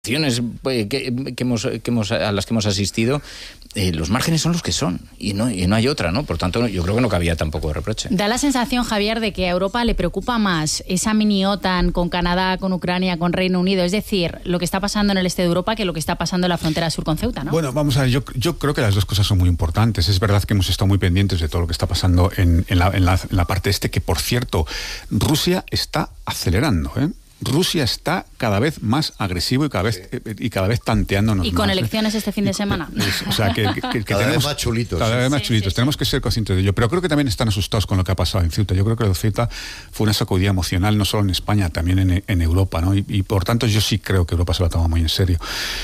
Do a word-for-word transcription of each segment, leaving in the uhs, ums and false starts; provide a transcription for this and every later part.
Que, que hemos, que hemos, a las que hemos asistido, eh, los márgenes son los que son y no, y no hay otra, ¿no? Por tanto, yo creo que no cabía tampoco reproche. Da la sensación, Javier, de que a Europa le preocupa más esa mini OTAN con Canadá, con Ucrania, con Reino Unido, es decir, lo que está pasando en el este de Europa que lo que está pasando en la frontera sur con Ceuta, ¿no? Bueno, vamos a ver, yo, yo creo que las dos cosas son muy importantes. Es verdad que hemos estado muy pendientes de todo lo que está pasando en, en, la, en, la, en la parte este, que por cierto, Rusia está acelerando, ¿eh? Rusia está cada vez más agresivo y cada vez y cada vez tanteándonos. Y con más, elecciones ¿eh? este fin de semana. Es, o sea, que, que, que cada tenemos, vez más chulitos. Cada vez más sí, chulitos. Sí, tenemos sí. que ser conscientes de ello. Pero creo que también están asustados con lo que ha pasado en Ceuta. Yo creo que lo de Ceuta fue una sacudida emocional, no solo en España, también en, en Europa, ¿no? Y, y por tanto yo sí creo que Europa se lo toma muy en serio.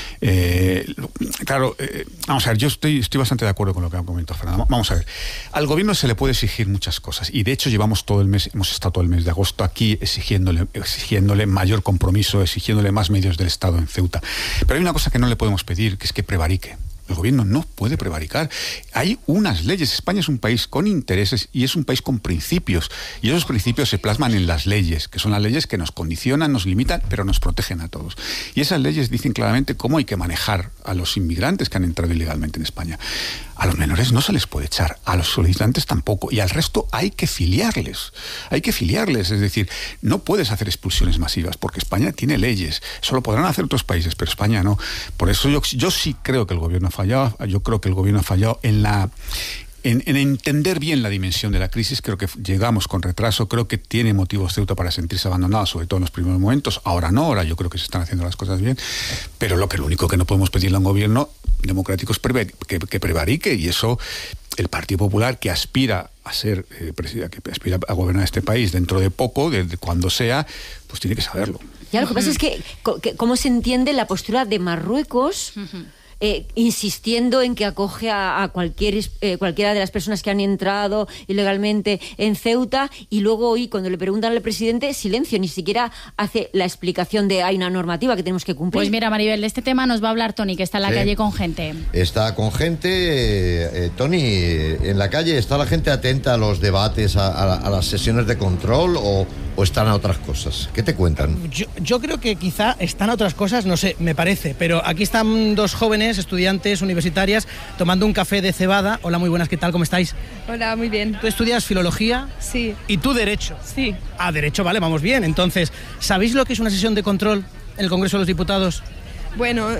Eh, claro, eh, vamos a ver, yo estoy, estoy bastante de acuerdo con lo que ha comentado Fernando. Vamos a ver, al gobierno se le puede exigir muchas cosas y de hecho llevamos todo el mes, hemos estado todo el mes de agosto aquí exigiéndole, exigiéndole mayor compromiso, exigiéndole más medios del Estado en Ceuta. Pero hay una cosa que no le podemos pedir, que es que prevarique. El gobierno no puede prevaricar. Hay unas leyes. España es un país con intereses y es un país con principios. Y esos principios se plasman en las leyes, que son las leyes que nos condicionan, nos limitan, pero nos protegen a todos. Y esas leyes dicen claramente cómo hay que manejar a los inmigrantes que han entrado ilegalmente en España. A los menores no se les puede echar, a los solicitantes tampoco. Y al resto hay que filiarles. Hay que filiarles. Es decir, no puedes hacer expulsiones masivas porque España tiene leyes. Eso lo podrán hacer otros países, pero España no. Por eso yo, yo sí creo que el gobierno ha fallado. Yo creo que el gobierno ha fallado en la... En, en entender bien la dimensión de la crisis. Creo que llegamos con retraso, creo que tiene motivos Ceuta para sentirse abandonado, sobre todo en los primeros momentos. Ahora no, ahora yo creo que se están haciendo las cosas bien, pero lo que lo único que no podemos pedirle a un gobierno democrático es prever, que, que prevarique, y eso el Partido Popular, que aspira a ser eh, presidente, que aspira a gobernar este país dentro de poco, de, de cuando sea, pues tiene que saberlo. Ya, lo que pasa es que, que cómo se entiende la postura de Marruecos. Uh-huh. Eh, insistiendo en que acoge a, a cualquier, eh, cualquiera de las personas que han entrado ilegalmente en Ceuta, y luego hoy cuando le preguntan al presidente, silencio, ni siquiera hace la explicación de hay una normativa que tenemos que cumplir. Pues mira, Maribel, de este tema nos va a hablar Tony, que está en la sí. calle con gente. Está con gente, eh, eh, Tony, eh, en la calle, ¿está la gente atenta a los debates, a, a, a las sesiones de control o, o están a otras cosas? ¿Qué te cuentan? Yo, yo creo que quizá están a otras cosas, no sé, me parece, pero aquí están dos jóvenes estudiantes universitarias tomando un café de cebada. Hola, muy buenas, ¿qué tal? ¿Cómo estáis? Hola, muy bien. ¿Tú estudias filología? Sí. ¿Y tú derecho? Sí. Ah, derecho, vale, vamos bien. Entonces, ¿sabéis lo que es una sesión de control en el Congreso de los Diputados? Bueno,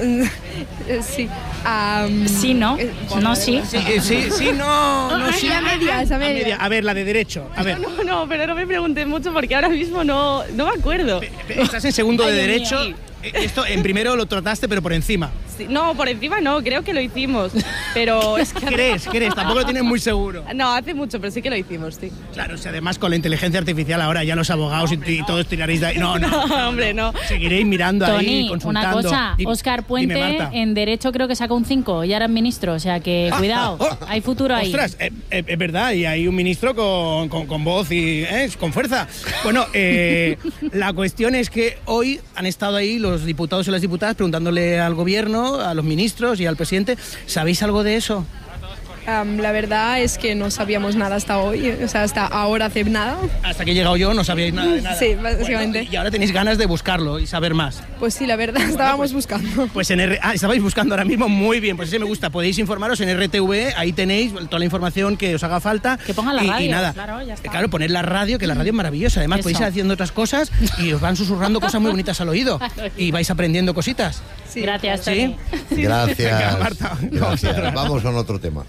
sí. Um, sí, ¿no? Eh, no, sí. Sí, sí, sí, no, no, sí. A medias, a medias. A ver, la de derecho. A ver. No, no, no, pero no me preguntes mucho porque ahora mismo no, no me acuerdo. Estás en segundo Ay, de Dios derecho. mío. Esto en primero lo trataste, pero por encima. Sí, no, por encima no, creo que lo hicimos. Pero es que... ¿Crees? ¿Crees? Tampoco lo tienes muy seguro. No, hace mucho, pero sí que lo hicimos, sí. Claro, si además con la inteligencia artificial ahora ya los abogados no, hombre, y, y no. todos tiraréis de ahí. No, no, no, no hombre, no. Seguiréis mirando Tony, ahí, consultando. Una cosa, Dime, Óscar Puente dime, en Derecho creo que sacó un cinco y ahora es ministro, o sea que cuidado, ah, oh, hay futuro ahí. Ostras, eh, eh, es verdad, y hay un ministro con, con, con voz y eh, con fuerza. Bueno, eh, la cuestión es que hoy han estado ahí los diputados y las diputadas preguntándole al gobierno, a los ministros y al presidente, ¿sabéis algo de eso? Um, la verdad es que no sabíamos nada hasta hoy, o sea, hasta ahora hace nada. Hasta que he llegado yo no sabíais nada de nada. Sí, básicamente. Bueno, y ahora tenéis ganas de buscarlo y saber más. Pues sí, la verdad, estábamos bueno, pues, buscando. Pues en R... Ah, estabais buscando ahora mismo, muy bien, pues ese me gusta. Podéis informaros en R T V, ahí tenéis toda la información que os haga falta. Que pongan la y, radio, y nada. claro, ya está. Claro, poner la radio, que la radio es maravillosa. Además, Eso. podéis ir haciendo otras cosas y os van susurrando cosas muy bonitas al oído. Y vais aprendiendo cositas. Sí, gracias, ¿Sí? Sí. Gracias. Venga, Marta. Gracias. Vamos con otro tema.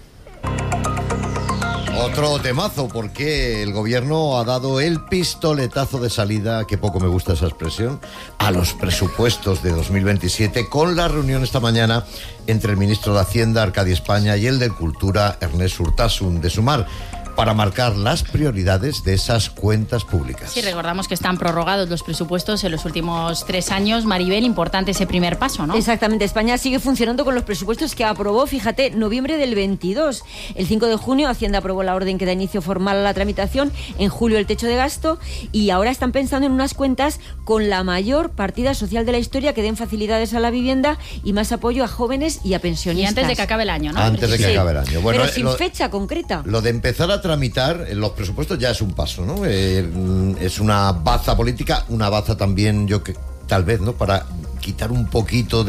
Otro temazo, porque el gobierno ha dado el pistoletazo de salida, que poco me gusta esa expresión, a los presupuestos de dos mil veintisiete, con la reunión esta mañana entre el ministro de Hacienda, Arcadi España, y el de Cultura, Ernest Urtasun, de Sumar, para marcar las prioridades de esas cuentas públicas. Sí, recordamos que están prorrogados los presupuestos en los últimos tres años. Maribel, importante ese primer paso, ¿no? Exactamente, España sigue funcionando con los presupuestos que aprobó, fíjate, noviembre del veintidós. El cinco de junio Hacienda aprobó la orden que da inicio formal a la tramitación, en julio el techo de gasto, y ahora están pensando en unas cuentas con la mayor partida social de la historia, que den facilidades a la vivienda y más apoyo a jóvenes y a pensionistas. Y antes de que acabe el año, ¿no? Antes de que sí. acabe el año. Bueno, pero sin lo, fecha concreta. Lo de empezar a tramitar en los presupuestos ya es un paso, ¿no? Eh, es una baza política, una baza también, yo que tal vez, ¿no? Para quitar un poquito